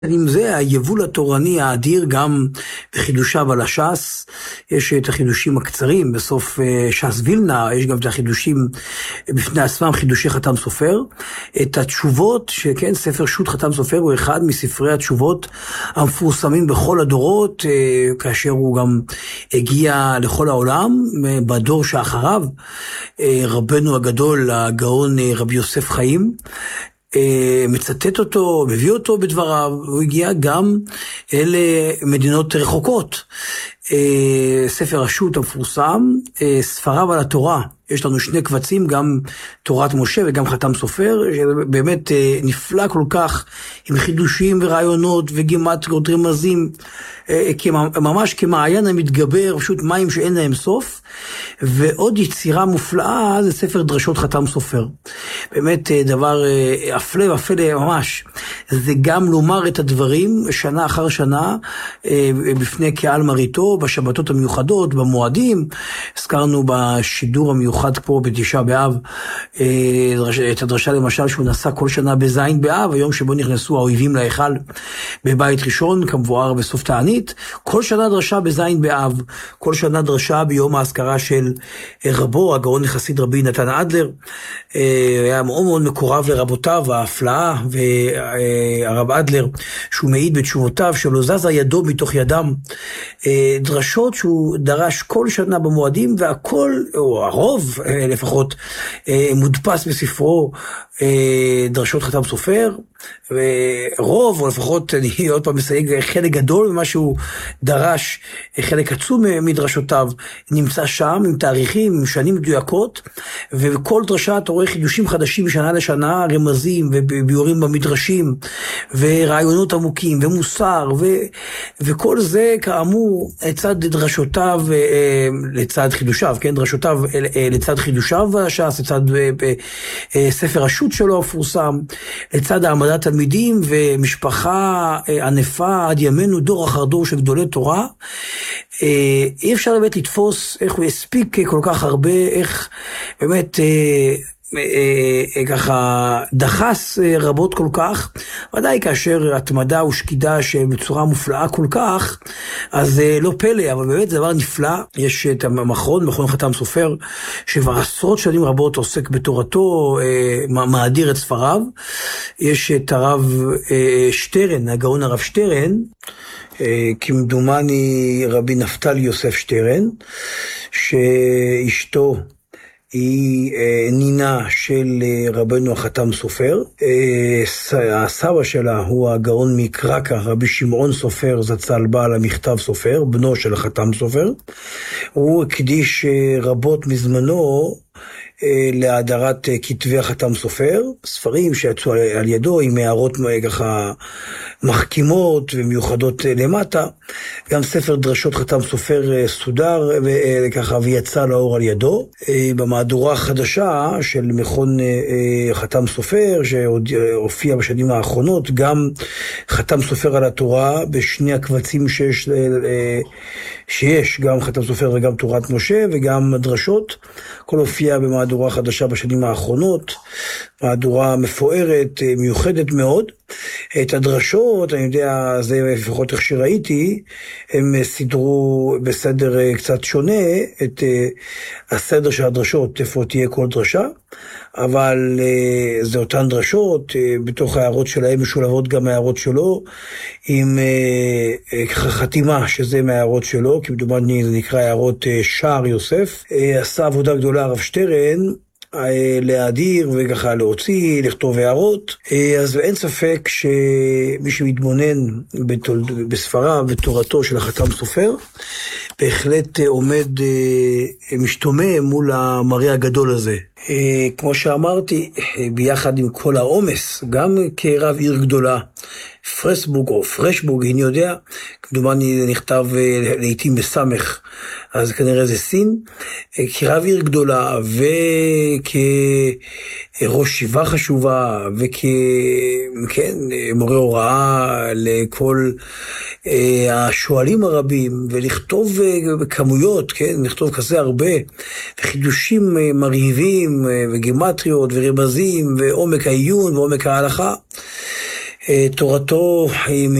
עם זה, היבול התורני האדיר גם בחידושיו על הש"ס, יש את החידושים הקצרים, בסוף ש"ס וילנה, יש גם את החידושים בפני עצמם, חידושי חתם סופר, את התשובות, שכן, ספר שו"ת חתם סופר הוא אחד מספרי התשובות המפורסמים בכל הדורות, כאשר הוא גם הגיע לכל העולם, בדור שאחריו, רבנו הגדול, הגאון רבי יוסף חיים, מצטט אותו, מביא אותו בדבריו, הוא הגיע גם אל מדינות רחוקות. ספר השו"ת המפורסם, ספריו על התורה, יש לנו שני קבצים, גם תורת משה וגם חתם סופר, שבאמת נפלא כל כך, עם חידושים ורעיונות וגימטריות רמזים, ממש כמעיין המתגבר, פשוט מים שאין להם סוף. ועוד יצירה מופלאה זה ספר דרשות חתם סופר. באמת דבר אפלה ופלא ממש. זה גם לומר את הדברים שנה אחר שנה, בפני קהל מריתו, בשבתות המיוחדות, במועדים. הזכרנו בשידור המיוחד פה בתשעה באב, את הדרשה למשל שהוא נשא כל שנה בזין באב, היום שבו נכנסו האויבים להיכל בבית ראשון, כמבואר בסוף תענית. כל שנה דרשה בזין באב, כל שנה דרשה ביום ההזכרה של רבו, הגאון החסיד רבי נתן אדלר, היה מאוד מאוד מקורב לרבותיו, ההפלאה, והרב אדלר, שהוא מעיד בתשובותיו, שלא זזה ידו מתוך ידם, דרשות שהוא דרש כל שנה במועדים, והכל, או הרוב לפחות, מודפס בספרו, דרשות חתם סופר, ורוב, או לפחות אני עוד פעם מסייג, חלק גדול ממה שהוא דרש, חלק עצום מדרשותיו, נמצא שם עם תאריכים, עם שנים מדויקות, ובכל דרשה אתה רואה חידושים חדשים משנה לשנה, רמזים וביורים במדרשים, ורעיונות עמוקים, ומוסר, וכל זה כאמור, לצד דרשותיו, לצד חידושיו, כן, דרשותיו לצד חידושיו הש"ס, לצד ספר השו"ת שלו המפורסם, לצד העמדת תלמידים ומשפחה ענפה עד ימינו, דור אחר דור של גדולי תורה. אי אפשר באמת לתפוס איך הוא הספיק כל כך הרבה, איך באמת ככה דחס רבות כל כך, ודאי כאשר התמדה ושקידה שבצורה מופלאה כל כך, אז לא פלא, אבל באמת זה דבר נפלא. יש את מכון חתם סופר, שכבר עשרות שנים רבות עוסק בתורתו, מאדיר את ספריו. יש את הרב שטרן, הגאון הרב שטרן, כמדומני רבי נפתלי יוסף שטרן, שאשתו היא נינה של רבנו החתם סופר. הסבא שלה הוא הגאון מקרקה, רבי שמעון סופר זצ"ל, בעל המכתב סופר, בנו של החתם סופר. הוא הקדיש רבות מזמנו להאדרת כתבי החתם סופר, ספרים שיצאו על ידו עם הערות ככה מחכימות ומיוחדות למטה. גם ספר דרשות חתם סופר סודר וככה ויצא לאור על ידו. במהדורה החדשה של מכון חתם סופר שעוד הופיע בשנים האחרונות, גם חתם סופר על התורה בשני הקבצים שיש גם חתם סופר וגם תורת משה וגם דרשות, כל הופיע במהדורה חדשה בשנים האחרונות, מהדורה מפוארת, מיוחדת מאוד. את הדרשות, אני יודע, זה לפחות איך שראיתי, הם סידרו בסדר קצת שונה, את הסדר של הדרשות, איפה תהיה כל דרשה, אבל זה אותן דרשות, בתוך ההערות שלהם משולבות גם ההערות שלו, עם חתימה שזה מההערות שלו, כי מדומני זה נקרא הערות שער יוסף. עשה עבודה גדולה הרב שטרן, להאדיר וככה להוציא, לכתוב הערות. אז אין ספק שמי שמתבונן בספריו ותורתו של החתם סופר, בהחלט עומד משתומם מול המראה הגדול הזה. כמו שאמרתי, ביחד עם כל העומס, גם כרב עיר גדולה, פרסבורג או פרשבורג, אני יודע, כמדומני נכתב לעתים בסמך, אז כנראה זה סין, כרב עיר גדולה וכראש שיבה חשובה וכן, מורה הוראה לכל השואלים הרבים, ולכתוב בכמויות, כן, לכתוב כזה הרבה, וחידושים מרהיבים וגימטריות ורמזים ועומק העיון ועומק ההלכה. תורתו היא